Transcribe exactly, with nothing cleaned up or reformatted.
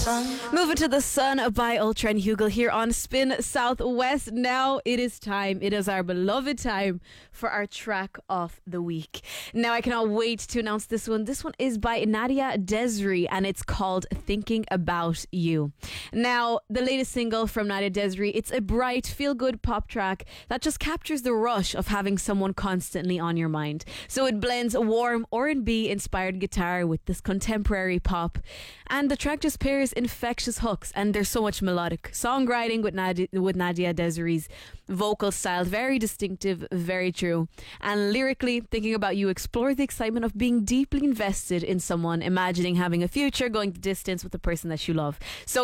Moving to the Sun by Ultra and Hugel here on Spin Southwest. Now it is time. It is our beloved time for our track of the week. Now I cannot wait to announce this one. This one is by Nadia Desri and it's called Thinking About You. Now, the latest single from Nadia Desri, it's a bright, feel-good pop track that just captures the rush of having someone constantly on your mind. So it blends a warm R and B inspired guitar with this contemporary pop, and the track just pairs infectious hooks, and there's so much melodic songwriting with Nadia, with Nadia Desri's vocal style, very distinctive, very true. And lyrically, Thinking About You explores the excitement of being deeply invested in someone, imagining having a future, going the distance with the person that you love. So